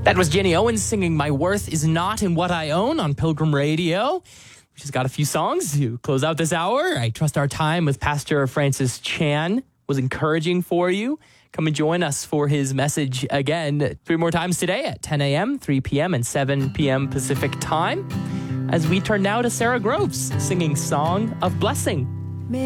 That was Jenny Owens singing My Worth Is Not in What I Own on Pilgrim Radio. We just got a few songs to close out this hour. I trust our time with Pastor Francis Chan was encouraging for you. Come and join us for his message again 3 more times today at 10 a.m., 3 p.m., and 7 p.m. Pacific time. As we turn now to Sarah Groves singing Song of Blessing.